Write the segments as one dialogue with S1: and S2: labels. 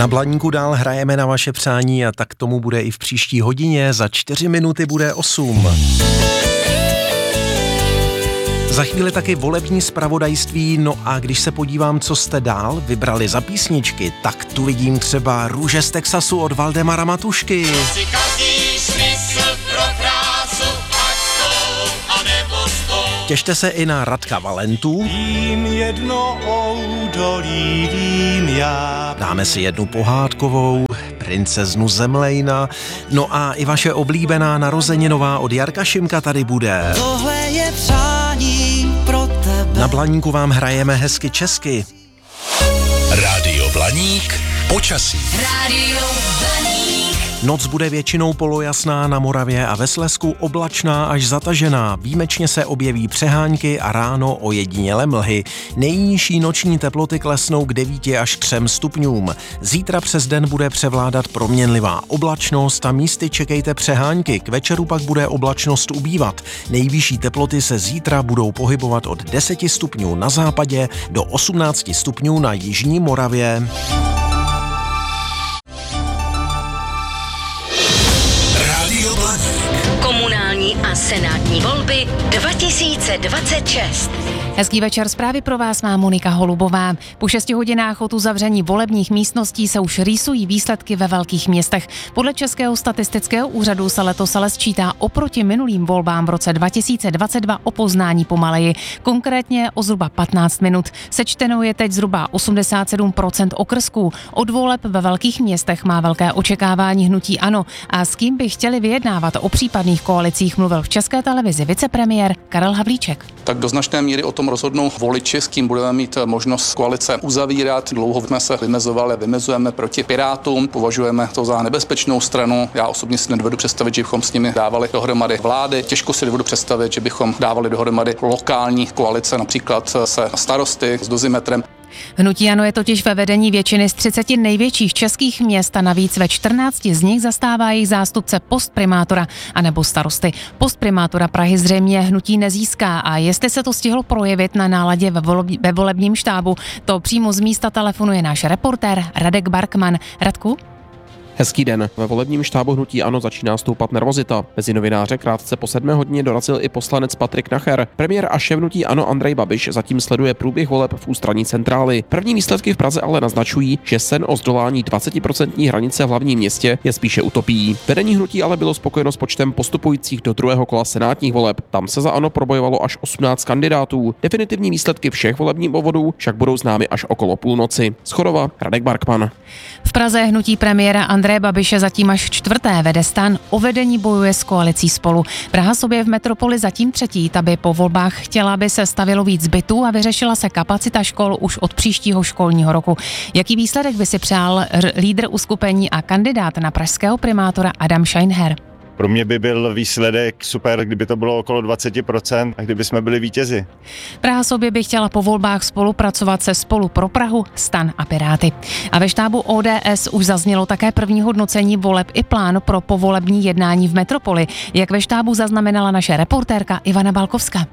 S1: Na Blaníku dál hrajeme na vaše přání a tak tomu bude i v příští hodině. Za 4 minuty bude 8. Za chvíli taky volební zpravodajství, no a když se podívám, co jste dál vybrali za písničky, tak tu vidím třeba Růže z Texasu od Valdemara Matušky. Těšte se i na Radka Valentu.
S2: Vím jedno údolí, vím já.
S1: Dáme si jednu pohádkovou, Princeznu Zemlejna, no a i vaše oblíbená narozeninová od Jarka Šimka tady bude.
S2: Tohle je přání pro tebe.
S1: Na Blaníku vám hrajeme hezky česky.
S3: Rádio Blaník, počasí.
S4: Rádio Blaník.
S1: Noc bude většinou polojasná, na Moravě a ve Slezsku oblačná až zatažená. Výjimečně se objeví přehánky a ráno ojedinělé mlhy. Nejnižší noční teploty klesnou k 9 až 3 stupňům. Zítra přes den bude převládat proměnlivá oblačnost a místy čekejte přehánky. K večeru pak bude oblačnost ubývat. Nejvyšší teploty se zítra budou pohybovat od 10 stupňů na západě do 18 stupňů na jižní Moravě.
S4: Komunální a senátní volby 2026.
S5: Hezký večer, zprávy pro vás má Monika Holubová. Po 6 hodinách od uzavření volebních místností se už rýsují výsledky ve velkých městech. Podle Českého statistického úřadu se letos ale sčítá oproti minulým volbám v roce 2022 o poznání pomaleji, konkrétně o zhruba 15 minut. Sečteno je teď zhruba 87% okrsků. Od voleb ve velkých městech má velké očekávání hnutí ANO a s kým by chtěli vyjednávat o případných koalicích, mluvil v České televizi vicepremiér Karel Havlíček.
S6: Tak do značné míry o tom rozhodnou voliči, s kým budeme mít možnost koalice uzavírat. Dlouho jsme se vymezujeme proti Pirátům, považujeme to za nebezpečnou stranu. Já osobně si nedovedu představit, že bychom s nimi dávali dohromady vlády. Těžko si dovedu představit, že bychom dávali dohromady lokální koalice, například se Starosty s Dozimetrem.
S5: Hnutí ANO je totiž ve vedení většiny z 30 největších českých měst a navíc ve 14 z nich zastává jejich zástupce postprimátora anebo starosty. Postprimátora Prahy zřejmě hnutí nezíská a jestli se to stihlo projevit na náladě ve volebním štábu, to přímo z místa telefonuje náš reportér Radek Barkman. Radku?
S7: Hezký den. Ve volebním štábu hnutí ANO začíná stoupat nervozita. Mezi novináře krátce po 7 hodině dorazil i poslanec Patrik Nacher. Premiér a šéf hnutí ANO Andrej Babiš zatím sleduje průběh voleb v ústraní centrály. První výsledky v Praze ale naznačují, že sen o zdolání 20% hranice v hlavním městě je spíše utopií. Vedení hnutí ale bylo spokojeno s počtem postupujících do druhého kola senátních voleb. Tam se za ANO probojovalo až 18 kandidátů. Definitivní výsledky všech volebních obvodů však budou známy až okolo půlnoci. Z Chodova Radek Barkman.
S5: V Praze hnutí premiéra Andreje Babiše zatím až 4. vede STAN, o vedení bojuje s koalicí Spolu. Praha sobě v metropoli zatím 3. aby po volbách chtěla, aby se stavělo víc bytů a vyřešila se kapacita škol už od příštího školního roku. Jaký výsledek by si přál lídr uskupení a kandidát na pražského primátora Adam Scheinher?
S8: Pro mě by byl výsledek super, kdyby to bylo okolo 20% a kdyby jsme byli vítězi.
S5: Praha sobě by chtěla po volbách spolupracovat se Spolu pro Prahu, STAN a Piráty. A ve štábu ODS už zaznělo také první hodnocení voleb i plán pro povolební jednání v metropoli, jak ve štábu zaznamenala naše reportérka Ivana Balkovská.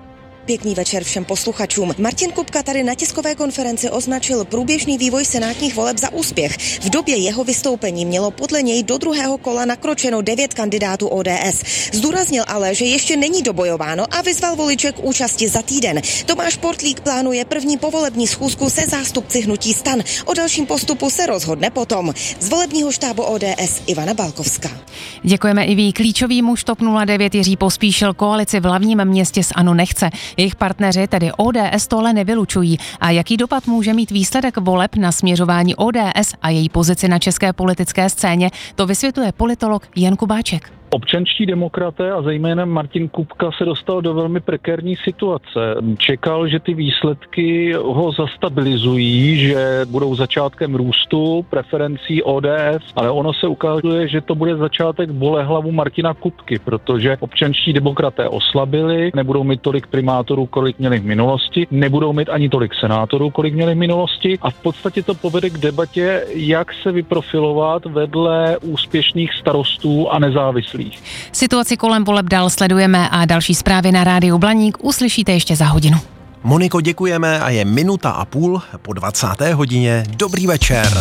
S9: Pěkný večer všem posluchačům. Martin Kupka tady na tiskové konferenci označil průběžný vývoj senátních voleb za úspěch. V době jeho vystoupení mělo podle něj do druhého kola nakročeno 9 kandidátů ODS. Zdůraznil ale, že ještě není dobojováno a vyzval voliče k účasti za týden. Tomáš Portlík plánuje první povolební schůzku se zástupci hnutí STAN. O dalším postupu se rozhodne potom. Z volebního štábu ODS Ivana Balkovská.
S5: Děkujeme i vy. Klíčový muž TOP 09 Jiří Pospíšil koalici v hlavním městě s ANO nechce. Jejich partneři, tedy ODS, tohle nevylučují. A jaký dopad může mít výsledek voleb na směřování ODS a její pozici na české politické scéně, to vysvětluje politolog Jan Kubáček.
S10: Občanští demokraté a zejména Martin Kupka se dostal do velmi prekérní situace. Čekal, že ty výsledky ho zastabilizují, že budou začátkem růstu preferencí ODS, ale ono se ukazuje, že to bude začátek bolehlavu Martina Kupky, protože občanští demokraté oslabili, nebudou mít tolik primátorů, kolik měli v minulosti, nebudou mít ani tolik senátorů, kolik měli v minulosti a v podstatě to povede k debatě, jak se vyprofilovat vedle úspěšných starostů a nezávislých.
S5: Situaci kolem voleb dál sledujeme a další zprávy na rádiu Blaník uslyšíte ještě za hodinu.
S1: Moniko, děkujeme a je 1:30 po 20. hodině. Dobrý večer.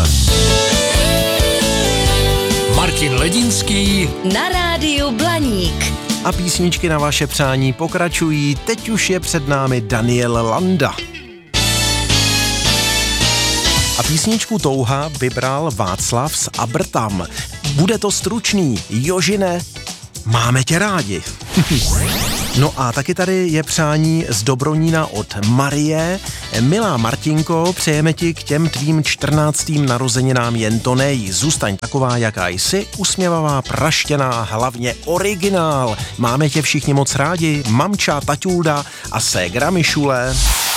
S3: Martin Ledinský
S4: na rádiu Blaník.
S1: A písničky na vaše přání pokračují. Teď už je před námi Daniel Landa. A písničku Touha vybral Václav z Abrtam. Bude to stručný. Jožine, máme tě rádi. No a taky tady je přání z Dobronína od Marie. Milá Martinko, přejeme ti k těm tvým 14. narozeninám jen to nej. Zůstaň taková, jaká jsi, usměvavá, praštěná, hlavně originál. Máme tě všichni moc rádi, mamča, taťulda a ségra Mišule.